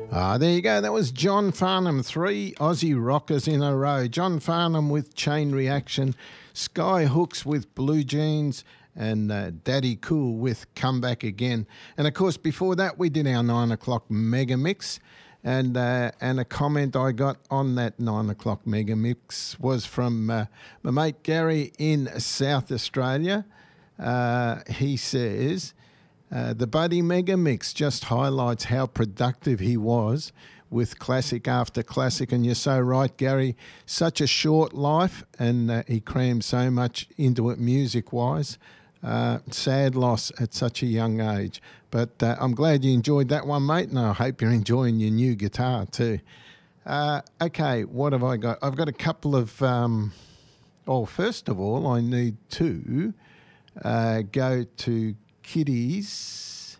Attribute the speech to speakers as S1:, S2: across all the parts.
S1: There you go. That was John Farnham, 3 Aussie rockers in a row. John Farnham with Chain Reaction, Sky Hooks with Blue Jeans, and Daddy Cool with Come Back Again. And, of course, before that, we did our 9 o'clock mega mix. And a comment I got on that 9 o'clock mega mix was from my mate Gary in South Australia. He says, the Buddy Mega Mix just highlights how productive he was with classic after classic. And you're so right, Gary. Such a short life, and he crammed so much into it music-wise. Sad loss at such a young age. But I'm glad you enjoyed that one, mate, and I hope you're enjoying your new guitar too. Okay, what have I got? I've got a couple of... first of all, I need to go to Kitty's.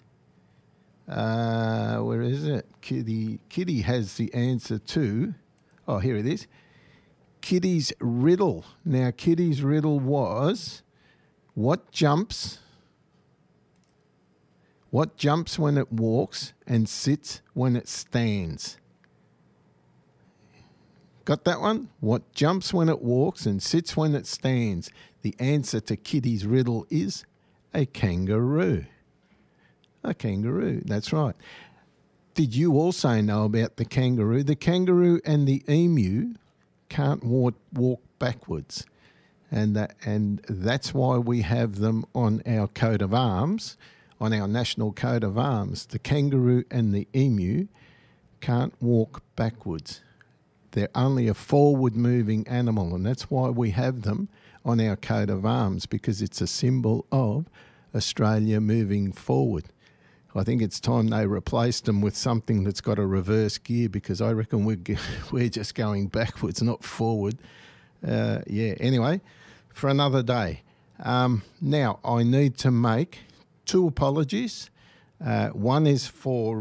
S1: Where is it? Kitty has the answer to... Oh, here it is. Kitty's riddle. Now, Kitty's riddle was... What jumps when it walks and sits when it stands? Got that one? What jumps when it walks and sits when it stands? The answer to Kitty's riddle is a kangaroo. A kangaroo, that's right. Did you also know about the kangaroo? The kangaroo and the emu can't walk backwards. And that's why we have them on our coat of arms, on our national coat of arms. The kangaroo and the emu can't walk backwards. They're only a forward-moving animal, and that's why we have them on our coat of arms, because it's a symbol of Australia moving forward. I think it's time they replaced them with something that's got a reverse gear, because I reckon we're just going backwards, not forward. Anyway, for another day. Now, I need to make 2 apologies. One is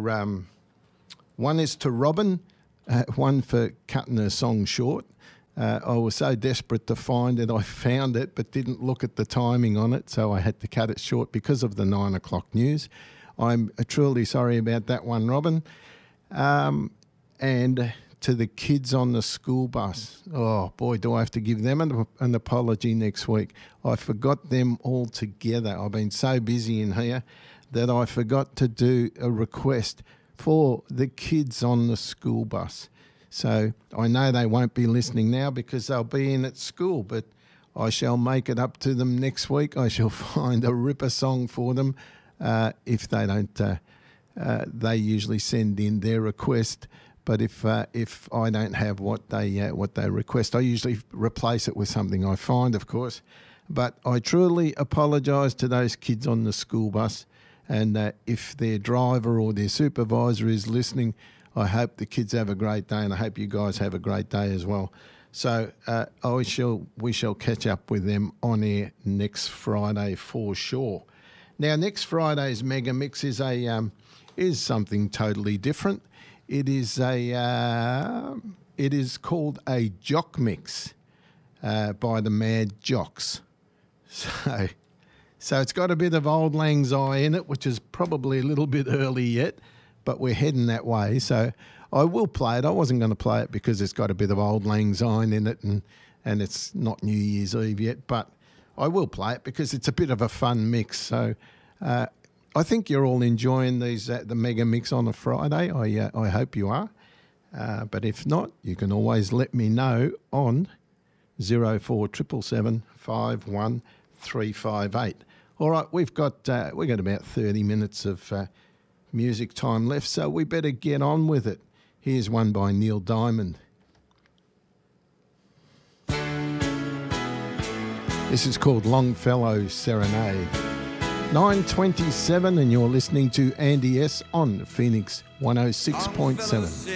S1: to Robin, one for cutting her song short. I was so desperate to find it, I found it, but didn't look at the timing on it, so I had to cut it short because of the 9 o'clock news. I'm truly sorry about that one, Robin. And to the kids on the school bus. Oh, boy, do I have to give them an apology next week. I forgot them altogether. I've been so busy in here that I forgot to do a request for the kids on the school bus. So I know they won't be listening now because they'll be in at school, but I shall make it up to them next week. I shall find a ripper song for them. If they don't, they usually send in their request. But if I don't have what they request, I usually replace it with something I find, of course. But I truly apologise to those kids on the school bus, and if their driver or their supervisor is listening, I hope the kids have a great day, and I hope you guys have a great day as well. So we shall catch up with them on air next Friday for sure. Now, next Friday's Mega Mix is something totally different. It is called a Jock Mix by the Mad Jocks. So it's got a bit of Old Lang Syne in it, which is probably a little bit early yet, but we're heading that way. So I will play it. I wasn't going to play it because it's got a bit of Old Lang Syne in it, and it's not New Year's Eve yet, but I will play it because it's a bit of a fun mix. So I think you're all enjoying these the Mega Mix on a Friday. I hope you are. But if not, you can always let me know on 0477 51358. All right, we've got about 30 minutes of music time left, so we better get on with it. Here's one by Neil Diamond. This is called Longfellow Serenade. 9:27, and you're listening to Andy S on Phoenix 106.7.